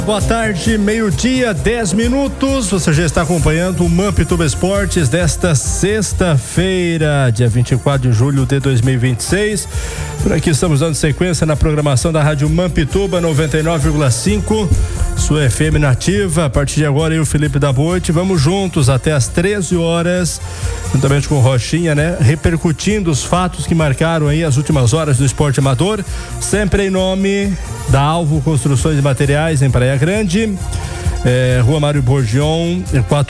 Boa tarde, meio-dia, 10 minutos. Você já está acompanhando o Mampituba Esportes desta sexta-feira, dia 24 de julho de 2026. Por aqui estamos dando sequência na programação da Rádio Mampituba 99,5, sua FM nativa. A partir de agora, eu, Felipe da Boite, vamos juntos até às 13 horas, juntamente com o Rochinha, né? Repercutindo os fatos que marcaram aí as últimas horas do esporte amador, sempre em nome da Alvo Construções e Materiais, em Praia Grande, Rua Mário Borgion,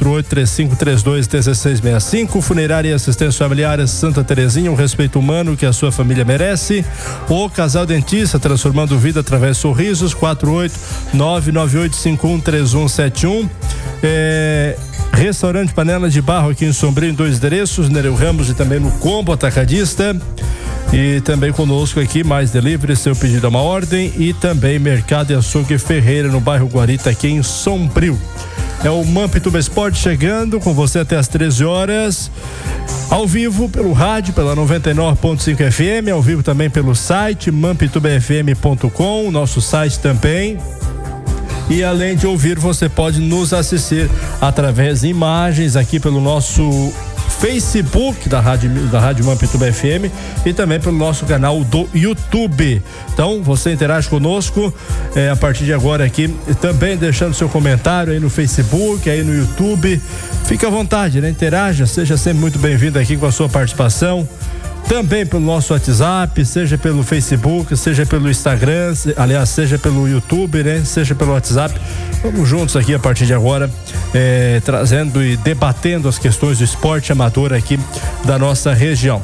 4835321665, Funerária e Assistência Familiar Santa Terezinha, um respeito humano que a sua família merece. O Casal Dentista, transformando vida através de sorrisos, 48998513171. Restaurante Panela de Barro aqui em Sombrio, em 2 endereços, Nereu Ramos e também no Combo Atacadista. E também conosco aqui, mais delivery, seu pedido é uma ordem. E também Mercado e Açougue Ferreira, no bairro Guarita, aqui em Sombrio. É o Mampituba Esporte chegando com você até às 13 horas. Ao vivo pelo rádio, pela 99.5 FM, ao vivo também pelo site mampitubafm.com, nosso site também. E além de ouvir, você pode nos assistir através de imagens aqui pelo nosso Facebook da Rádio Mampituba FM e também pelo nosso canal do YouTube. Então você interage conosco a partir de agora aqui, também deixando seu comentário aí no Facebook, aí no YouTube. Fique à vontade, né? Interaja, seja sempre muito bem-vindo aqui com a sua participação. Também pelo nosso WhatsApp, seja pelo Facebook, seja pelo Instagram, aliás, seja pelo YouTube, né? Seja pelo WhatsApp. Vamos juntos aqui a partir de agora, trazendo e debatendo as questões do esporte amador aqui da nossa região.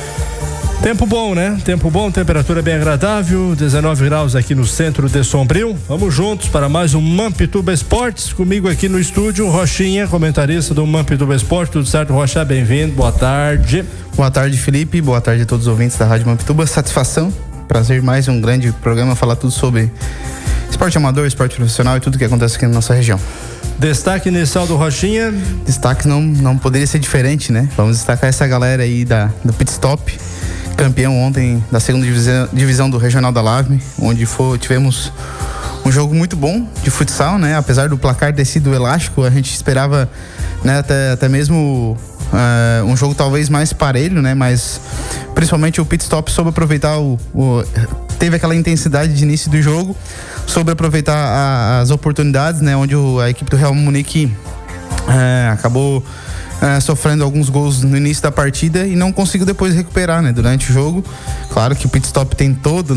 Tempo bom, né? Tempo bom, temperatura bem agradável, 19 graus aqui no centro de Sombrio. Vamos juntos para mais um Mampituba Esportes. Comigo aqui no estúdio, Rochinha, comentarista do Mampituba Esportes. Tudo certo, Rocha? Bem-vindo, boa tarde. Boa tarde, Felipe. Boa tarde a todos os ouvintes da Rádio Mampituba. Satisfação, prazer, mais um grande programa, falar tudo sobre esporte amador, esporte profissional e tudo que acontece aqui na nossa região. Destaque inicial do Rochinha. Destaque não poderia ser diferente, né? Vamos destacar essa galera aí do Pit Stop, campeão ontem da segunda divisão do Regional da Lavme, onde tivemos um jogo muito bom de futsal, né? Apesar do placar ter sido elástico, a gente esperava, né, até mesmo um jogo talvez mais parelho, né? Mas principalmente o Pit Stop soube aproveitar teve aquela intensidade de início do jogo, soube aproveitar as oportunidades, né? Onde a equipe do Real Munique acabou sofrendo alguns gols no início da partida e não conseguiu depois recuperar, né, durante o jogo. Claro que o Pit Stop tem toda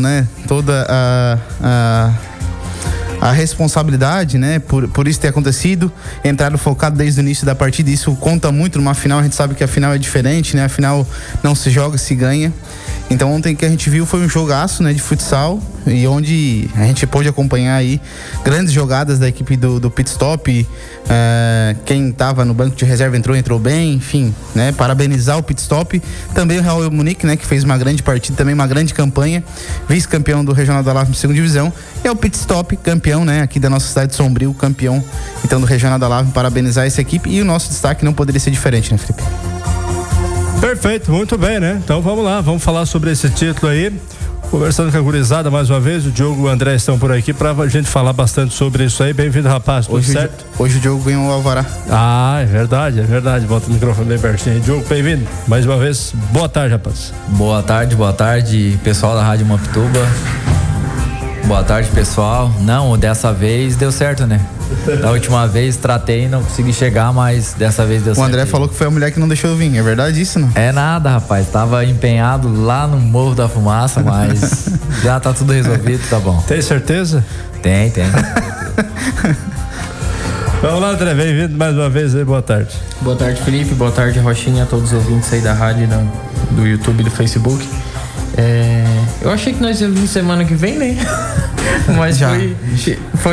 a responsabilidade, né, por isso ter acontecido, entraram focado desde o início da partida, e isso conta muito numa final. A gente sabe que a final é diferente, né, a final não se joga, se ganha. Então ontem que a gente viu foi um jogaço, né, de futsal, e onde a gente pôde acompanhar aí grandes jogadas da equipe do Pit Stop. Quem estava no banco de reserva entrou bem, enfim, né, parabenizar o Pit Stop. Também o Real Munique, né, que fez uma grande partida, também uma grande campanha, vice-campeão do Regional da Lavme, segunda divisão. E é o Pit Stop, campeão, né, aqui da nossa cidade de Sombrio, campeão então do Regional da Lavme. Parabenizar essa equipe, e o nosso destaque não poderia ser diferente, né, Felipe? Perfeito, muito bem, né? Então vamos lá, vamos falar sobre esse título aí. Conversando com a gurizada mais uma vez, o Diogo e o André estão por aqui pra gente falar bastante sobre isso aí. Bem-vindo, rapaz, tudo certo? Hoje o Diogo ganhou o alvará. Ah, é verdade. Bota o microfone bem pertinho aí. Diogo, bem-vindo mais uma vez. Boa tarde, rapaz. Boa tarde, pessoal da Rádio Mampituba. Boa tarde, pessoal. Não, dessa vez deu certo, né? Da última vez tratei e não consegui chegar, mas dessa vez deu certo. O André falou que foi a mulher que não deixou eu vir, é verdade isso, não? É nada, rapaz, tava empenhado lá no Morro da Fumaça, mas já tá tudo resolvido, tá bom. Tem certeza? Tem. Vamos lá, André, bem-vindo mais uma vez aí, boa tarde. Boa tarde, Felipe, boa tarde, Rochinha, a todos os ouvintes aí da rádio, do YouTube e do Facebook. Eu achei que nós íamos vir semana que vem, né? Mas foi